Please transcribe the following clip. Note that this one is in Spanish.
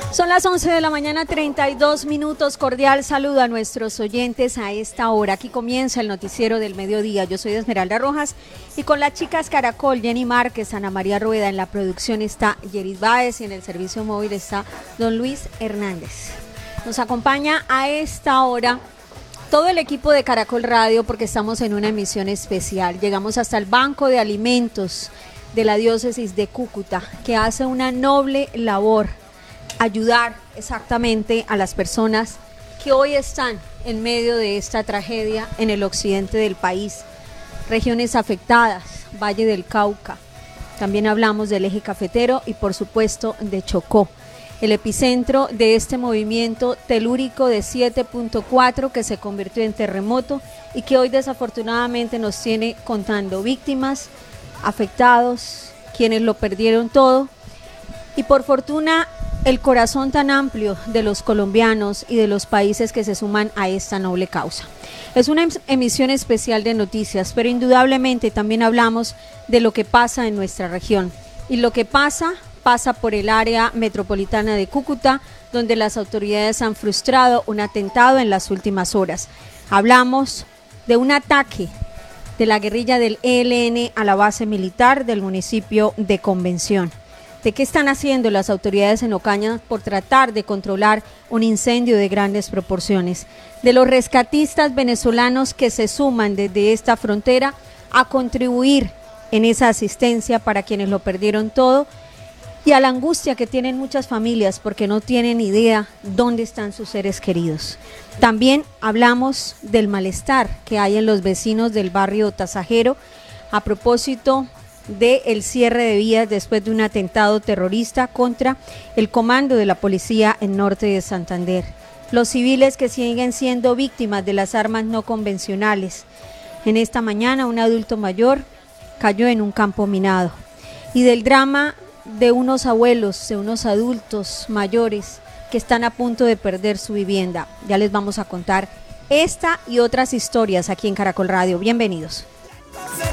Son las 11 de la mañana, 32 minutos. Cordial saludo a nuestros oyentes a esta hora. Aquí comienza el noticiero del mediodía. Yo soy Esmeralda Rojas y con las chicas Caracol, Jenny Márquez, Ana María Rueda. En la producción está Yeris Báez y en el servicio móvil está don Luis Hernández. Nos acompaña a esta hora todo el equipo de Caracol Radio porque estamos en una emisión especial. Llegamos hasta el Banco de Alimentos de la Diócesis de Cúcuta, que hace una noble labor, ayudar exactamente a las personas que hoy están en medio de esta tragedia en el occidente del país, regiones afectadas, Valle del Cauca, también hablamos del eje cafetero y por supuesto de Chocó, el epicentro de este movimiento telúrico de 7.4 que se convirtió en terremoto y que hoy desafortunadamente nos tiene contando víctimas, afectados, quienes lo perdieron todo y por fortuna el corazón tan amplio de los colombianos y de los países que se suman a esta noble causa. Es una emisión especial de noticias, pero indudablemente también hablamos de lo que pasa en nuestra región. Y lo que pasa por el área metropolitana de Cúcuta, donde las autoridades han frustrado un atentado en las últimas horas. Hablamos de un ataque de la guerrilla del ELN a la base militar del municipio de Convención. ¿De qué están haciendo las autoridades en Ocaña por tratar de controlar un incendio de grandes proporciones? De los rescatistas venezolanos que se suman desde esta frontera a contribuir en esa asistencia para quienes lo perdieron todo y a la angustia que tienen muchas familias porque no tienen idea dónde están sus seres queridos. También hablamos del malestar que hay en los vecinos del barrio Tasajero a propósito del cierre de vías después de un atentado terrorista contra el comando de la policía en norte de Santander. Los civiles que siguen siendo víctimas de las armas no convencionales. En esta mañana un adulto mayor cayó en un campo minado. Y del drama de unos abuelos, de unos adultos mayores que están a punto de perder su vivienda. Ya les vamos a contar esta y otras historias aquí en Caracol Radio. Bienvenidos.